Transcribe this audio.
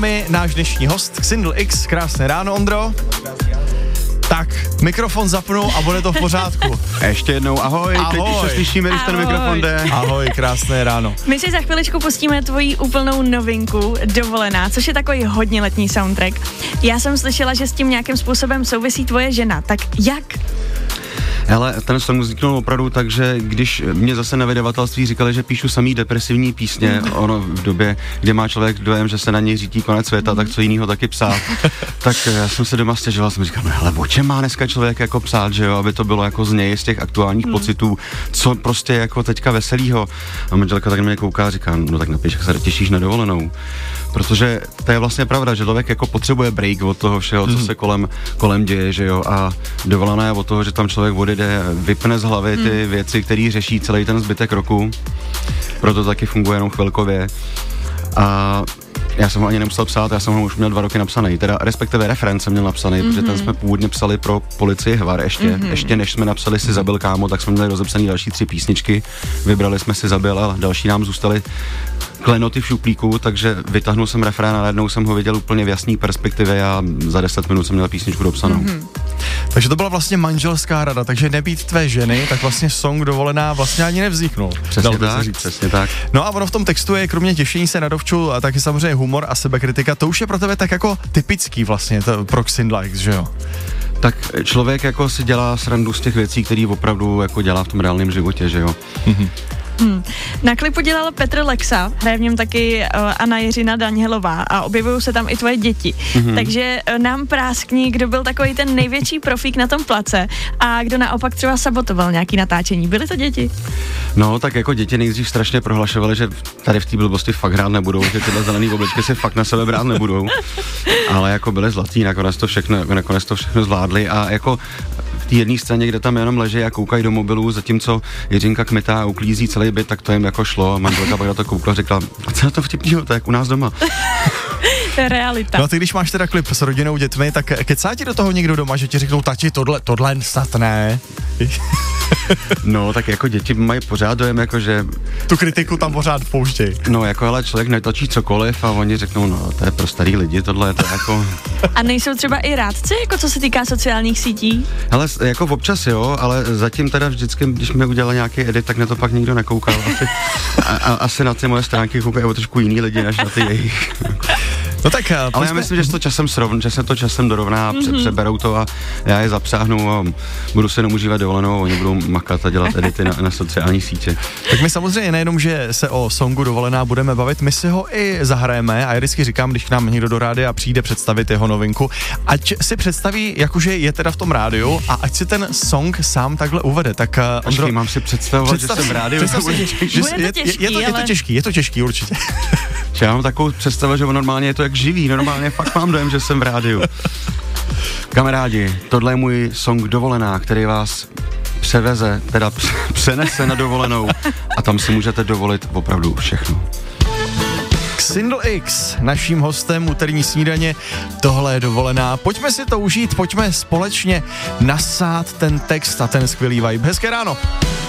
náš dnešní host Xindl X. Krásné ráno, Ondro. Tak, mikrofon zapnu a bude to v pořádku. Ještě jednou ahoj. Teď už se slyšíme, když ten mikrofon jde. Ahoj, krásné ráno. My si za chviličku pustíme tvoji úplnou novinku Dovolená, což je takový hodně letní soundtrack. Já jsem slyšela, že s tím nějakým způsobem souvisí tvoje žena, tak jak? Hele, ten song vzniknul opravdu tak, že když mě zase na vydavatelství říkali, že píšu samý depresivní písně, ono v době, kdy má člověk dojem, že se na něj řítí konec světa, tak co jinýho taky psát, tak já jsem se doma stěžoval, jsem říkal, no hele, o čem má dneska člověk jako psát, že jo, aby to bylo jako z něj, z těch aktuálních pocitů, co prostě jako teďka veselýho. A manželka tak na mě kouká a říká, no tak napiš, jak se těšíš na dovolenou. Protože to je vlastně pravda, že člověk jako potřebuje break od toho všeho, co se kolem děje, že jo, a dovolená je od toho, že tam člověk odjede, vypne z hlavy ty věci, které řeší celý ten zbytek roku, proto taky funguje jenom chvilkově. A já jsem ho ani nemusel psát, já jsem ho už měl 2 roky napsaný, teda respektive refrén jsem měl napsaný, protože ten jsme původně psali pro Policii Hvar ještě než jsme napsali Si zabil kámo, tak jsme měli rozepsaný další 3 písničky, vybrali jsme Si zabil a další nám zůstaly klenoty v šuplíku, takže vytáhnul jsem refrén a najednou jsem ho viděl úplně v jasný perspektivě a za 10 minut jsem měl písničku dopsanou. Takže to byla vlastně manželská rada, takže nebýt tvé ženy, tak vlastně song Dovolená vlastně ani nevzniknul. Přesně tak. No a ono v tom textu je kromě těšení se na dovču a taky samozřejmě humor a sebekritika, to už je pro tebe tak jako typický vlastně pro Xindla X, že jo? Tak člověk jako si dělá srandu z těch věcí, který opravdu jako dělá v tom reálném životě, že jo? Na klipu dělal Petr Lexa, hraje v něm taky Anna Jiřina Danielová a objevují se tam i tvoje děti. Takže nám práskni, kdo byl takový ten největší profík na tom place a kdo naopak třeba sabotoval nějaký natáčení. Byly to děti? No, tak jako děti nejdřív strašně prohlašovaly, že tady v té blbosti fakt hrát nebudou, že tyhle zelený obličky si fakt na sebe brát nebudou. Ale jako byly zlatý, nakonec to všechno zvládli a jako v té jedné scéně, kde tam jenom leží a koukají do mobilů, zatímco Jiřinka kmitá a uklízí celý byt, tak to jim jako šlo a manželka pak na to koukla a řekla, a co je to vtipného, to je jak u nás doma. To je realita. No a ty, když máš teda klip s rodinou, dětmi, tak kecá ti do toho někdo doma, že ti řeknou, tati, tohle snad ne? No, tak jako děti mají pořád dojem, jako že... Tu kritiku tam pořád pouštěj. No, jako ale člověk netočí cokoliv a oni řeknou, no, to je pro starý lidi, tohle je to jako... A nejsou třeba i rádci, jako co se týká sociálních sítí? Hele, jako občas jo, ale zatím teda vždycky, když mi udělal nějaký edit, tak na to pak nikdo nekoukal. Asi na ty moje stránky koukají o trošku jiný lidi, než na ty jejich. No tak, ale já myslím, že se to časem dorovná a přeberou to a já je zapřáhnu a budu se jenom užívat dovolenou a oni budou makat a dělat edity na sociální sítě. Tak my samozřejmě nejenom, že se o songu Dovolená budeme bavit, my si ho i zahrajeme a já vždycky říkám, když k nám někdo do rádia přijde představit jeho novinku, ať si představí, jakože je teda v tom rádiu a ať si ten song sám takhle uvede. Tak Ondro, mám si představovat, že jsem v rádiu. Je to těžký určitě. Já mám takovou představu, že normálně je to jak živý, normálně fakt mám dojem, že jsem v rádiu. Kamarádi, tohle je můj song Dovolená, který vás přenese na dovolenou a tam si můžete dovolit opravdu všechno. Xindl X, naším hostem úterní snídaně, tohle je Dovolená. Pojďme si to užít, pojďme společně nasát ten text a ten skvělý vibe. Hezké ráno.